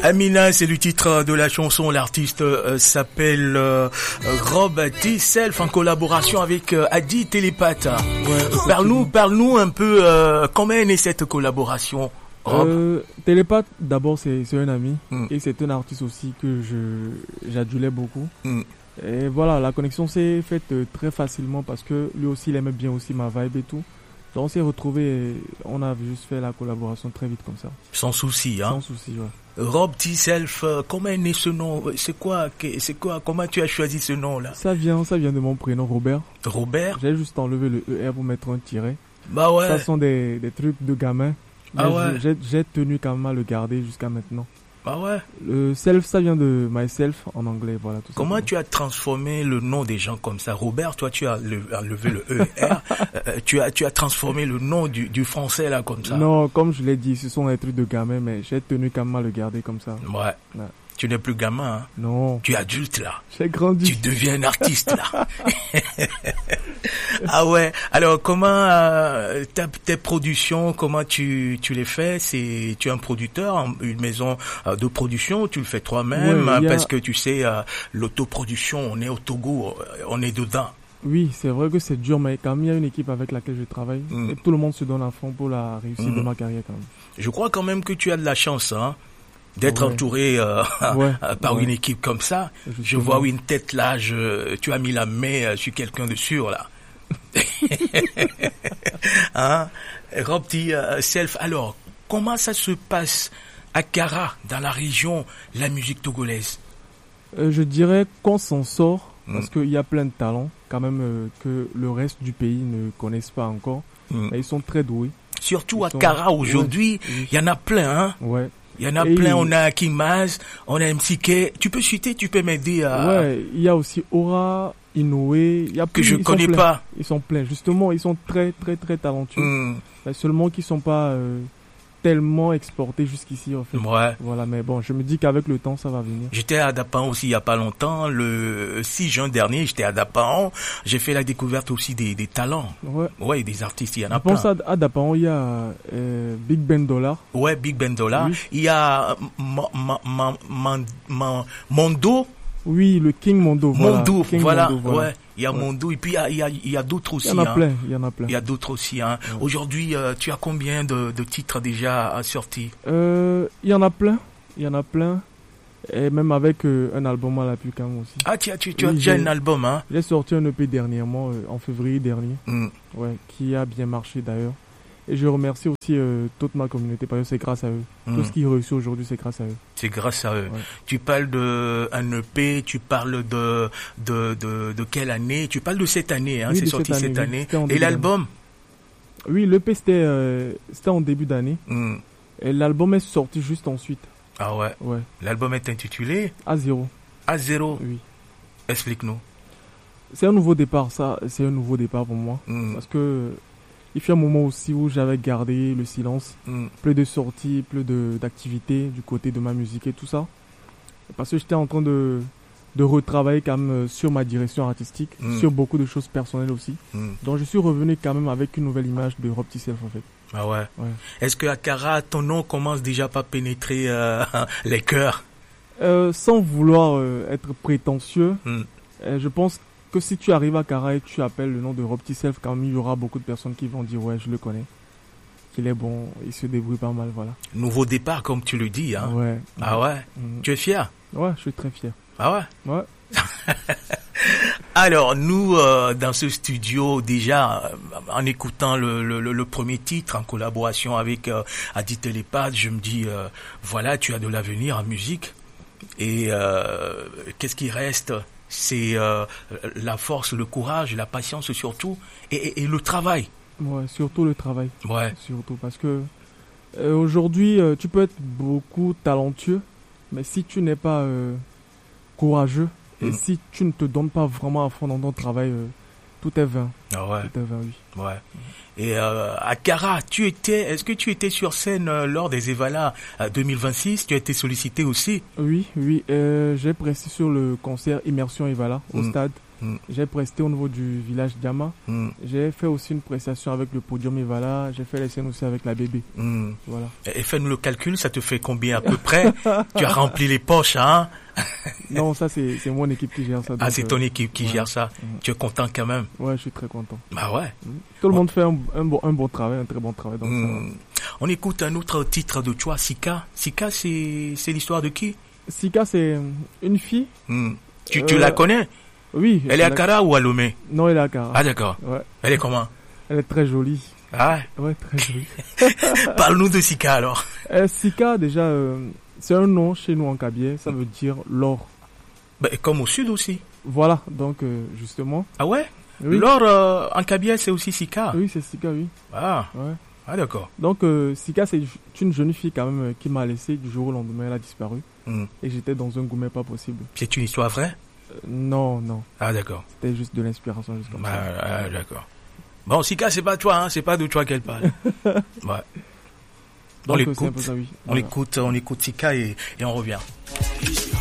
Amina, c'est le titre de la chanson. L'artiste s'appelle Rob T. Self en collaboration avec Adi Télépathe. Ouais, parle-nous un peu comment est née cette collaboration. Télépathe, d'abord c'est un ami et c'est un artiste aussi que j'adulais beaucoup. Et voilà, la connexion s'est faite très facilement parce que lui aussi il aimait bien aussi ma vibe et tout. Donc on s'est retrouvés et on a juste fait la collaboration très vite comme ça. Sans souci, hein. Sans souci, ouais. Rob T. Self, comment est né ce nom? C'est quoi? Comment tu as choisi ce nom-là? Ça vient de mon prénom Robert. Robert? J'ai juste enlevé le ER pour mettre un tiret. Bah ouais. Ça sont des trucs de gamin. Ah ouais. J'ai tenu quand même à le garder jusqu'à maintenant. Ah ouais. Le self, ça vient de myself en anglais, voilà. Tout Comment simplement. tu as transformé le nom des gens comme ça? Robert, toi tu as enlevé le ER, tu as transformé le nom du français là comme ça. Non, comme je l'ai dit, ce sont des trucs de gamin, mais j'ai tenu quand même à le garder comme ça. Ouais. Tu n'es plus gamin, hein? Non. Tu es adulte là. J'ai grandi. Tu deviens un artiste là. Ah ouais. Alors comment tes productions, comment tu les fais? Tu es un producteur, une maison de production, tu le fais toi-même, ouais, parce que tu sais l'autoproduction, on est au Togo, on est dedans. Oui, c'est vrai que c'est dur, mais quand même il y a une équipe avec laquelle je travaille et tout le monde se donne à fond pour la réussite de ma carrière quand même. Je crois quand même que tu as de la chance, hein, d'être entouré par une équipe comme ça. Justement. Je vois une tête là, tu as mis la main sur quelqu'un de sûr là. Hein? Rob T. Self, alors comment ça se passe à Kara, dans la région, la musique togolaise? Je dirais qu'on s'en sort parce qu'il y a plein de talents quand même que le reste du pays ne connaissent pas encore. Mais ils sont très doués. Surtout à Kara aujourd'hui, il y en a plein, hein? Ouais. Il y en a plein, on a Kimaz, on a MCK. Tu peux citer, tu peux m'aider à... Ouais, il y a aussi Aura, Inoue, il y a que je connais pas. Ils sont pleins, justement, ils sont très très très talentueux. Mais seulement qu'ils sont pas tellement exportés jusqu'ici en fait. Ouais. Voilà, mais bon, je me dis qu'avec le temps ça va venir. J'étais à Dapan aussi il y a pas longtemps, le 6 juin dernier, j'étais à Dapan, j'ai fait la découverte aussi des talents. Ouais. Ouais, des artistes, il y en a plein. Je pense à Dapan, il y a Big Ben Dollar. Ouais, Big Ben Dollar. Oui. Il y a Mondo. Oui, le King Mondo. Mondo, voilà. Mondo, ouais. Il y a Mondo et puis il y a d'autres aussi. Il y en a plein, il y en a plein. Il y a d'autres aussi. Hein. Ouais. Aujourd'hui, tu as combien de titres déjà sortis? Il y en a plein. Il y en a plein. Et même avec un album à l'appui quand même aussi. Ah, tu as déjà un album, hein? J'ai sorti un EP dernièrement, en février dernier. Ouais, qui a bien marché d'ailleurs. Et je remercie aussi toute ma communauté parce que c'est grâce à eux. Tout ce qui est réussi aujourd'hui, c'est grâce à eux. C'est grâce à eux. Ouais. Tu parles d'un EP, tu parles de quelle année? Tu parles de cette année, hein? Oui, c'est sorti cette année. Oui, et l'album? Oui, l'EP c'était en début d'année. Et l'album est sorti juste ensuite. Ah ouais? Ouais. L'album est intitulé? A0. A0? Oui. Explique-nous. C'est un nouveau départ, ça. C'est un nouveau départ pour moi. Parce que il fait un moment aussi où j'avais gardé le silence, plus de sorties, plus d'activités du côté de ma musique et tout ça. Parce que j'étais en train de retravailler quand même sur ma direction artistique, sur beaucoup de choses personnelles aussi. Donc je suis revenu quand même avec une nouvelle image de Rob T. Self en fait. Ah ouais. Est-ce que à Kara, ton nom commence déjà par pénétrer les cœurs? Sans vouloir être prétentieux, je pense que si tu arrives à Kara et tu appelles le nom de Rob T. Self, quand même, il y aura beaucoup de personnes qui vont dire ouais, je le connais. Qu'il est bon, il se débrouille pas mal, voilà. Nouveau départ, comme tu le dis, hein. Ouais. Ah ouais. Tu es fier? Ouais, je suis très fier. Ah ouais? Ouais. Alors, nous, dans ce studio, déjà, en écoutant le premier titre, en collaboration avec Adi Télépathe, je me dis, voilà, tu as de l'avenir en musique. Et qu'est-ce qui reste? C'est la force, le courage, la patience surtout, et le travail. Ouais, surtout le travail. Ouais. Surtout parce que aujourd'hui, tu peux être beaucoup talentueux, mais si tu n'es pas courageux et si tu ne te donnes pas vraiment à fond dans ton travail, tout est vain. Ah ouais. Tout est vain, oui. Ouais. Et à Kara, est-ce que tu étais sur scène lors des Evala 2026? Tu as été sollicité aussi? Oui, j'ai pressé sur le concert Immersion Evala au stade. J'ai presté au niveau du village Diama. J'ai fait aussi une prestation avec le Podium Evala. J'ai fait les scènes aussi avec la bébé. Voilà. Et fais-nous le calcul, ça te fait combien à peu près? Tu as rempli les poches, hein? Non, ça c'est mon équipe qui gère ça. Ah, c'est ton équipe qui gère ça. Tu es content quand même? Ouais, je suis très content. Bah ouais. Tout le monde fait un bon travail, un très bon travail. Donc On écoute un autre titre de toi, Sika. Sika, c'est l'histoire de qui? Sika, c'est une fille. Tu la connais? Oui. Elle est à Kara ou à Lomé? Non, elle est à Kara. Ah d'accord. Ouais. Elle est comment? Elle est très jolie. Ah ouais, très jolie. Parle-nous de Sika alors. Sika, déjà, c'est un nom chez nous en Kabylie, ça veut dire l'or. Comme au sud aussi. Voilà, donc justement. Ah ouais? Oui. L'or en Kabylie, c'est aussi Sika? Oui, c'est Sika, oui. Ah. Ouais. Ah d'accord. Donc Sika, c'est une jeune fille quand même qui m'a laissé du jour au lendemain, elle a disparu. Et j'étais dans un gourmet pas possible. C'est une histoire vraie? Non. Ah d'accord. C'était juste de l'inspiration, juste comme ça. Ah d'accord. Bon, Sika, c'est pas toi, hein, c'est pas de toi qu'elle parle. Ouais. Donc, on l'écoute, on écoute Sika et on revient.